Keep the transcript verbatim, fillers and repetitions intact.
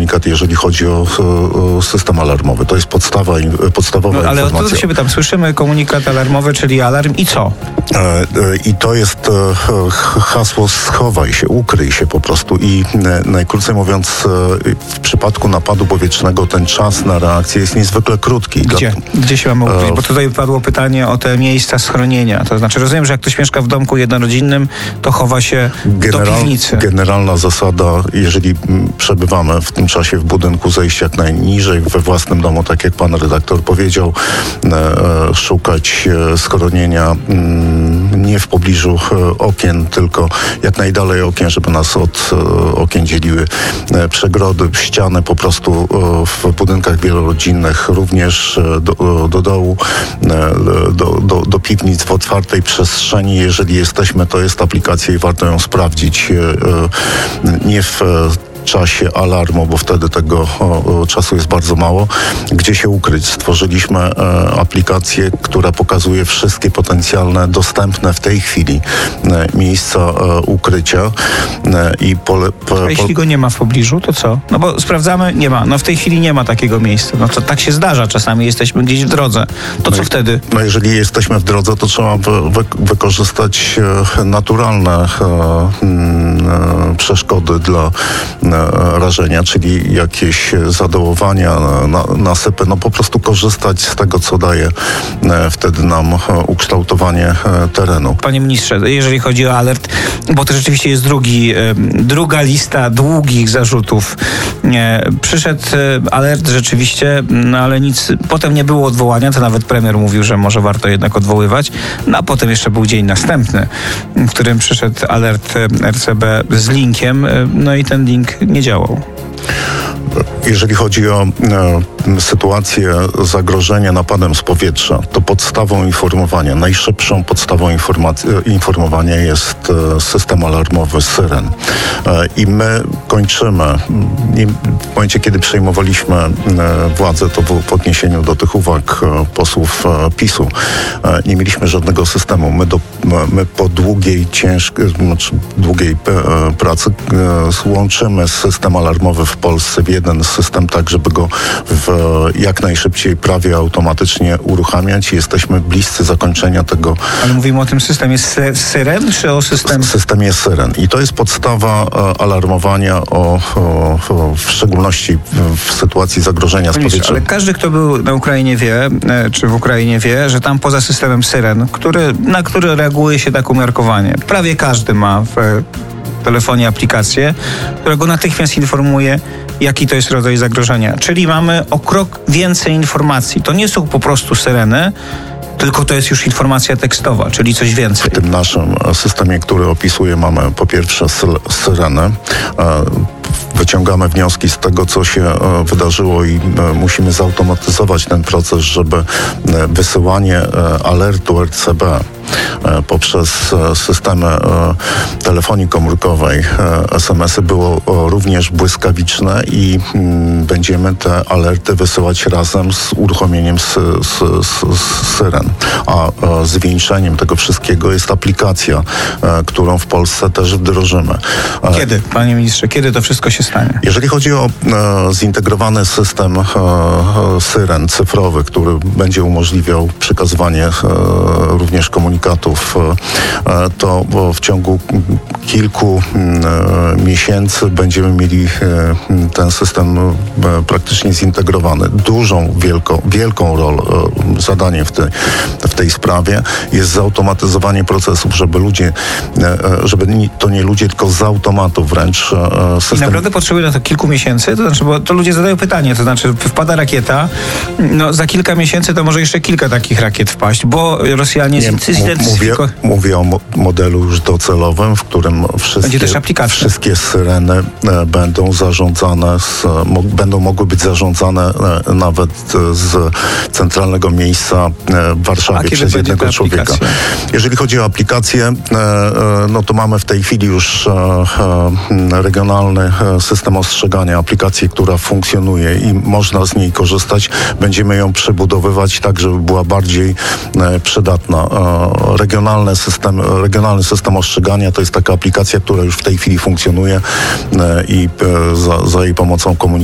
komunikat, jeżeli chodzi o, o system alarmowy. To jest podstawa, podstawowa no, ale informacja. Ale o to się pytam. Słyszymy komunikat alarmowy, czyli alarm i co? I to jest hasło schowaj się, ukryj się po prostu. I najkrócej mówiąc, w przypadku napadu powietrznego ten czas na reakcję jest niezwykle krótki. Gdzie? Gdzie się mamy ukryć? Bo tutaj padło pytanie o te miejsca schronienia. To znaczy, rozumiem, że jak ktoś mieszka w domku jednorodzinnym, to chowa się General, do piwnicy. Generalna zasada, jeżeli przebywamy w tym czasie w budynku, zejść jak najniżej we własnym domu, tak jak pan redaktor powiedział, e, szukać schronienia m, nie w pobliżu okien, tylko jak najdalej okien, żeby nas od e, okien dzieliły e, przegrody, ściany po prostu e, w budynkach wielorodzinnych, również e, do, do dołu, e, do, do, do piwnic w otwartej przestrzeni. Jeżeli jesteśmy, to jest aplikacja i warto ją sprawdzić. E, e, nie w czasie alarmu, bo wtedy tego o, o, czasu jest bardzo mało. Gdzie się ukryć? Stworzyliśmy e, aplikację, która pokazuje wszystkie potencjalne, dostępne w tej chwili e, miejsca e, ukrycia e, i pole, po, A jeśli go nie ma w pobliżu, to co? No bo sprawdzamy, nie ma. No w tej chwili nie ma takiego miejsca. No to tak się zdarza. Czasami jesteśmy gdzieś w drodze. To co no, wtedy? No jeżeli jesteśmy w drodze, to trzeba wy, wy, wykorzystać e, naturalne e, e, przeszkody dla rażenia, czyli jakieś zadołowania, na, nasypy, no po prostu korzystać z tego, co daje e, wtedy nam e, ukształtowanie e, terenu. Panie ministrze, jeżeli chodzi o alert, bo to rzeczywiście jest drugi, e, druga lista długich zarzutów. E, przyszedł e, alert rzeczywiście, no ale nic, potem nie było odwołania, to nawet premier mówił, że może warto jednak odwoływać, no a potem jeszcze był dzień następny, w którym przyszedł alert R C B z linkiem, e, no i ten link nie działał. Jeżeli chodzi o e, sytuację zagrożenia napadem z powietrza, to podstawą informowania, najszybszą podstawą informac- informowania jest e, system alarmowy Syren. E, I my kończymy, i w momencie, kiedy przejmowaliśmy e, władzę, to było w odniesieniu do tych uwag e, posłów e, PiSu, e, nie mieliśmy żadnego systemu. My, do, my po długiej, ciężkiej, znaczy długiej e, pracy e, łączymy system alarmowy w Polsce w jeden system, tak żeby go w, jak najszybciej prawie automatycznie uruchamiać. Jesteśmy bliscy zakończenia tego. Ale mówimy o tym systemie Syren, czy o systemie? Systemie Syren. I to jest podstawa e, alarmowania, o, o, o, w szczególności w, w sytuacji zagrożenia z powietrza. Ale każdy, kto był na Ukrainie wie, e, czy w Ukrainie wie, że tam poza systemem Syren, który, na który reaguje się tak umiarkowanie, prawie każdy ma w e, telefonie aplikację, która go natychmiast informuje, jaki to jest rodzaj zagrożenia. Czyli mamy o krok więcej informacji. To nie są po prostu syreny, tylko to jest już informacja tekstowa, czyli coś więcej. W tym naszym systemie, który opisuję, mamy po pierwsze syrenę. Wyciągamy wnioski z tego, co się wydarzyło i musimy zautomatyzować ten proces, żeby wysyłanie alertu R C B poprzez systemy telefonii komórkowej, es em esy było również błyskawiczne i będziemy te alerty wysyłać razem z uruchomieniem z, z, z, z syren. A zwieńczeniem tego wszystkiego jest aplikacja, którą w Polsce też wdrożymy. Kiedy, panie ministrze, kiedy to wszystko się stanie? Jeżeli chodzi o e, zintegrowany system e, syren cyfrowy, który będzie umożliwiał przekazywanie e, również komunikatów, e, to w ciągu kilku e, miesięcy będziemy mieli e, ten system e, praktycznie zintegrowany. Dużą, wielką, wielką rolę, e, zadanie w, te, w tej sprawie jest zautomatyzowanie procesów, żeby ludzie, e, żeby to nie ludzie, tylko z automatu wręcz e, system... I naprawdę potrzebuje na to kilku miesięcy? To znaczy, bo to ludzie zadają pytanie, to znaczy wpada rakieta, no za kilka miesięcy to może jeszcze kilka takich rakiet wpaść, bo Rosjanie zidentyfikują... Mówię, mówię o mo- modelu już docelowym, w którym wszystkie, wszystkie syreny e, będą zarządzane, z, mo, będą mogły być zarządzane e, nawet z centralnego miejsca e, w Warszawie przez jednego człowieka. Jeżeli chodzi o aplikację, e, e, no to mamy w tej chwili już e, e, regionalny system ostrzegania, aplikację, która funkcjonuje i można z niej korzystać. Będziemy ją przebudowywać tak, żeby była bardziej e, przydatna. E, regionalny system, regionalny system ostrzegania to jest taka aplikacja, która już w tej chwili funkcjonuje e, i e, za, za jej pomocą komunikujemy